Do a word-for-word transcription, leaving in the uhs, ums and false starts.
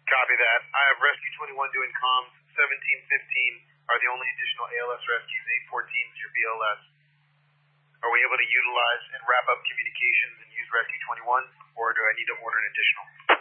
Copy that. I have Rescue twenty-one doing comms. seventeen fifteen are the only additional A L S rescues. eight fourteen is your B L S. Are we able to utilize and wrap up communications and use Rescue twenty-one, or do I need to order an additional?